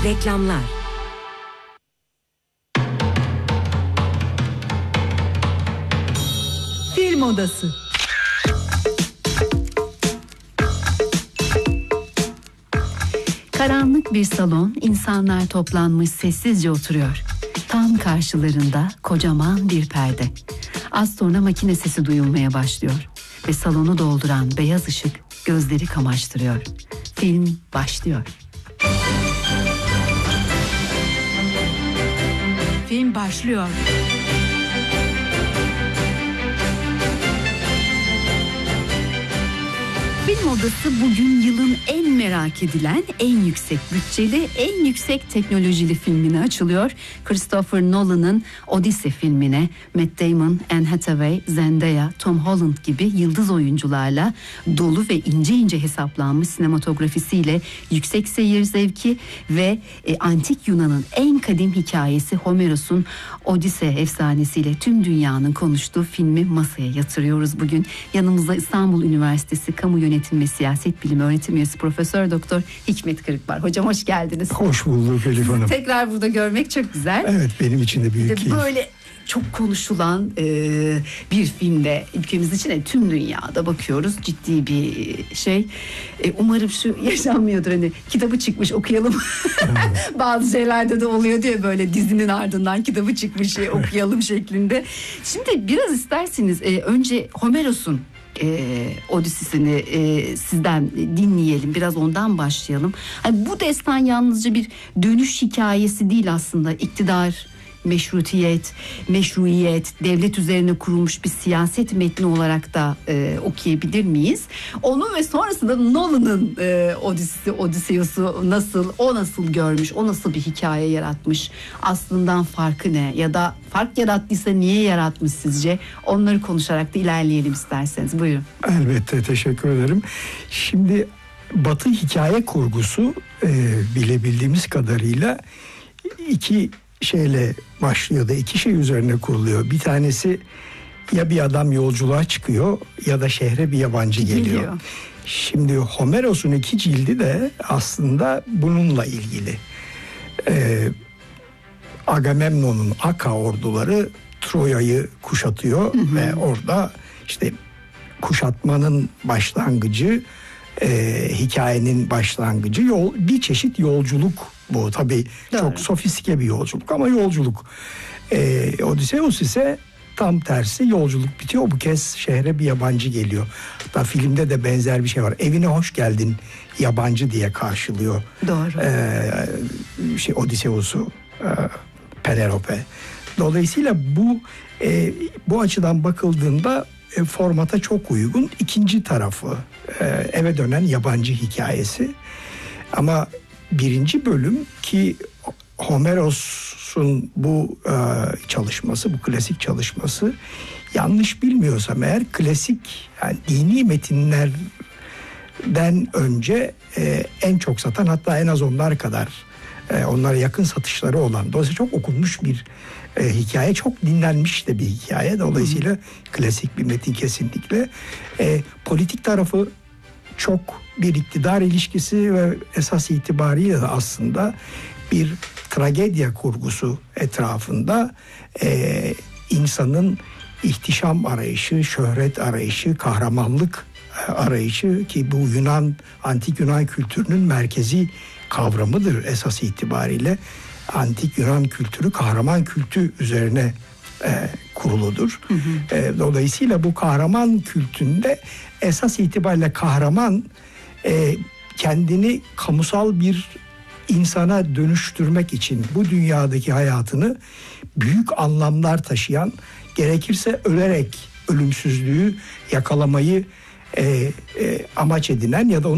Reklamlar. Film Odası. Karanlık bir salon, insanlar toplanmış sessizce oturuyor. Tam karşılarında kocaman bir perde. Az sonra makine sesi duyulmaya başlıyor ve salonu dolduran beyaz ışık gözleri kamaştırıyor. Film başlıyor. Film başlıyor. Film Odası bugün yılın en merak edilen, en yüksek bütçeli, en yüksek teknolojili filmine açılıyor. Christopher Nolan'ın Odyssey filmine Matt Damon, Anne Hathaway, Zendaya, Tom Holland gibi yıldız oyuncularla dolu ve ince ince hesaplanmış sinematografisiyle yüksek seyir zevki ve antik Yunan'ın en kadim hikayesi Homeros'un Odyssey efsanesiyle tüm dünyanın konuştuğu filmi masaya yatırıyoruz bugün. Yanımızda İstanbul Üniversitesi Kamu Yönetim ve Siyaset Bilimi Öğretim Üyesi Profesör Doktor Hikmet Kırık var. Hocam hoş geldiniz. Hoş bulduk Elif Hanım. Tekrar burada görmek çok güzel. Evet, benim için de büyük keyif. Böyle çok konuşulan bir filmde ülkemiz için de tüm dünyada bakıyoruz, ciddi bir şey. Umarım şu yaşanmıyordur, hani kitabı çıkmış okuyalım. Bazı şeylerde de oluyor diye, böyle dizinin ardından kitabı çıkmış okuyalım şeklinde. Şimdi biraz isterseniz önce Homeros'un Odisisini sizden dinleyelim, biraz ondan başlayalım. Hani bu destan yalnızca bir dönüş hikayesi değil aslında, iktidar, meşruiyet, devlet üzerine kurulmuş bir siyaset metni olarak da okuyabilir miyiz? Onu ve sonrasında Nolan'ın Odysseus'u nasıl görmüş, o nasıl bir hikaye yaratmış, aslından farkı ne, ya da fark yarattıysa niye yaratmış sizce? Onları konuşarak da ilerleyelim isterseniz. Buyurun. Elbette, teşekkür ederim. Şimdi Batı hikaye kurgusu bilebildiğimiz kadarıyla iki şeyle başlıyor da iki şey üzerine kuruluyor. Bir tanesi, ya bir adam yolculuğa çıkıyor ya da şehre bir yabancı geliyor. Şimdi Homeros'un 2 cildi de aslında bununla ilgili. Agamemnon'un Aka orduları Troya'yı kuşatıyor ve orada işte kuşatmanın başlangıcı, hikayenin başlangıcı bir çeşit yolculuk bu. Tabii doğru, çok sofistike bir yolculuk ama yolculuk. Odysseus ise tam tersi, yolculuk bitiyor. Bu kez şehre bir yabancı geliyor. Hatta filmde de benzer bir şey var. Evine hoş geldin yabancı diye karşılıyor. Doğru. Odysseus'u Penelope. Dolayısıyla bu açıdan bakıldığında formata çok uygun. İkinci tarafı eve dönen yabancı hikayesi. Ama birinci bölüm, ki Homeros'un bu çalışması, bu klasik çalışması, yanlış bilmiyorsam eğer klasik, yani dini metinlerden önce en çok satan, hatta en az onlar kadar onlara yakın satışları olan, dolayısıyla çok okunmuş bir hikaye, çok dinlenmiş de bir hikaye. Dolayısıyla klasik bir metin kesinlikle. Politik tarafı çok bir iktidar ilişkisi ve esas itibariyle de aslında bir tragedya kurgusu etrafında insanın ihtişam arayışı, şöhret arayışı, kahramanlık arayışı, ki bu antik Yunan kültürünün merkezi kavramıdır esas itibariyle. Antik Yunan kültürü kahraman kültü üzerine kuruludur. Dolayısıyla bu kahraman kültünde esas itibariyle kahraman kendini kamusal bir insana dönüştürmek için bu dünyadaki hayatını büyük anlamlar taşıyan, gerekirse ölerek ölümsüzlüğü yakalamayı amaç edinen ya da